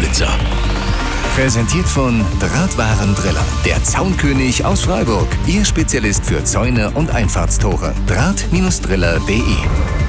Windsor. Präsentiert von Drahtwarendriller, der Zaunkönig aus Freiburg. Ihr Spezialist für Zäune und Einfahrtstore. Draht-driller.de